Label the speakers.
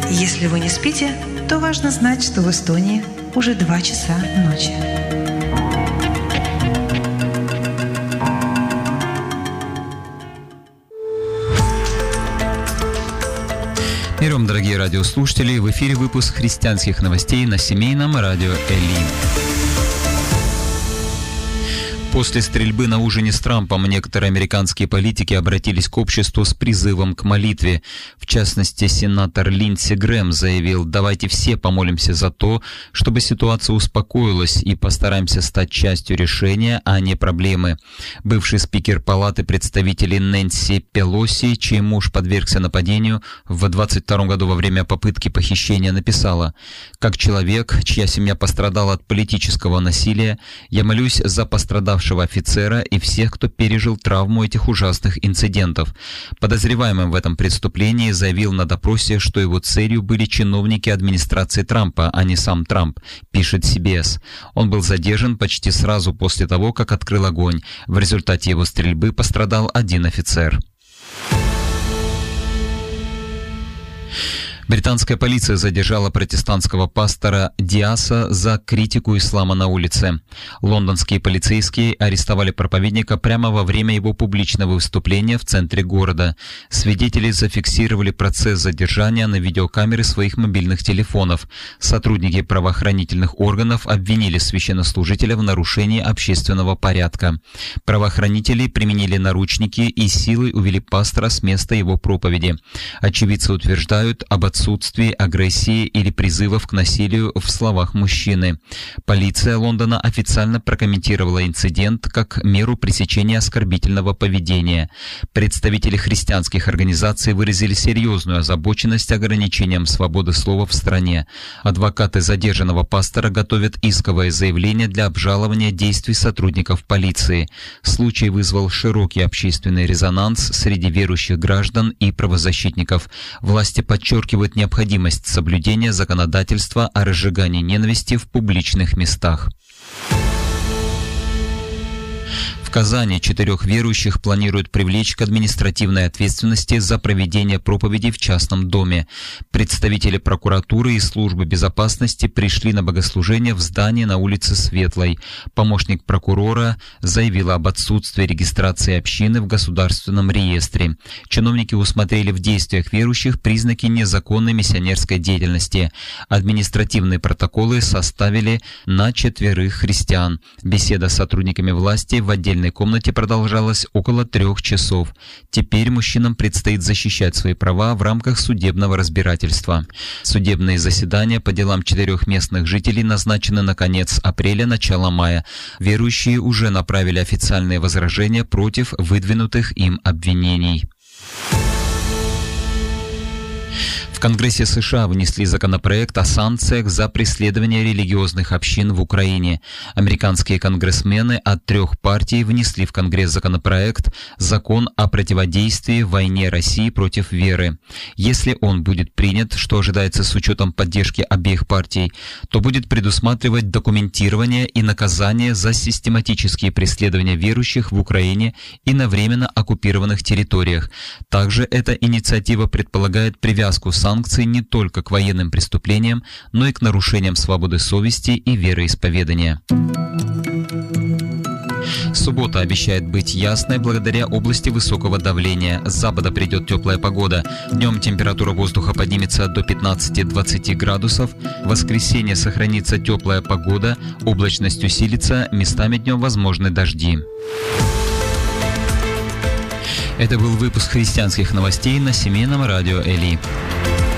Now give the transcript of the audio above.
Speaker 1: Если вы не спите, то важно знать, что в Эстонии уже 2 часа ночи.
Speaker 2: Мир вам, дорогие радиослушатели! В эфире выпуск христианских новостей на семейном радио Эли. После стрельбы на ужине с Трампом некоторые американские политики обратились к обществу с призывом к молитве. В частности, сенатор Линдси Грэм заявил: «Давайте все помолимся за то, чтобы ситуация успокоилась, и постараемся стать частью решения, а не проблемы». Бывший спикер Палаты представителей Нэнси Пелоси, чей муж подвергся нападению в 22 году во время попытки похищения, написала: «Как человек, чья семья пострадала от политического насилия, я молюсь за пострадавших офицера и всех, кто пережил травму этих ужасных инцидентов». Подозреваемым в этом преступлении заявил на допросе, что его целью были чиновники администрации Трампа, а не сам Трамп, пишет CBS. Он был задержан почти сразу после того, как открыл огонь. В результате его стрельбы пострадал один офицер. Британская полиция задержала протестантского пастора Диаса за критику ислама на улице. Лондонские полицейские арестовали проповедника прямо во время его публичного выступления в центре города. Свидетели зафиксировали процесс задержания на видеокамеры своих мобильных телефонов. Сотрудники правоохранительных органов обвинили священнослужителя в нарушении общественного порядка. Правоохранители применили наручники и силой увели пастора с места его проповеди. Очевидцы утверждают об отсутствии агрессии или призывов к насилию в словах мужчины. Полиция Лондона официально прокомментировала инцидент как меру пресечения оскорбительного поведения. Представители христианских организаций выразили серьезную озабоченность ограничением свободы слова в стране. Адвокаты задержанного пастора готовят исковое заявление для обжалования действий сотрудников полиции. Случай вызвал широкий общественный резонанс среди верующих граждан и правозащитников. Власти подчеркивают необходимость соблюдения законодательства о разжигании ненависти в публичных местах. В Казани 4 верующих планируют привлечь к административной ответственности за проведение проповедей в частном доме. Представители прокуратуры и службы безопасности пришли на богослужение в здании на улице Светлой. Помощник прокурора заявила об отсутствии регистрации общины в государственном реестре. Чиновники усмотрели в действиях верующих признаки незаконной миссионерской деятельности. Административные протоколы составили на 4 христиан. Беседа с сотрудниками власти в отдельной комнате продолжалась около 3 часов. Теперь мужчинам предстоит защищать свои права в рамках судебного разбирательства. Судебные заседания по делам 4 местных жителей назначены на конец апреля, начало мая. Верующие уже направили официальные возражения против выдвинутых им обвинений. В Конгрессе США внесли законопроект о санкциях за преследование религиозных общин в Украине. Американские конгрессмены от 3 партий внесли в Конгресс законопроект «Закон о противодействии войне России против веры». Если он будет принят, что ожидается с учетом поддержки обеих партий, то будет предусматривать документирование и наказание за систематические преследования верующих в Украине и на временно оккупированных территориях. Также эта инициатива предполагает привязку санкций не только к военным преступлениям, но и к нарушениям свободы совести и вероисповедания. Суббота обещает быть ясной благодаря области высокого давления. С запада придет теплая погода. Днем температура воздуха поднимется до 15-20 градусов. В воскресенье сохранится теплая погода, облачность усилится, местами днем возможны дожди. Это был выпуск христианских новостей на семейном радио Эли.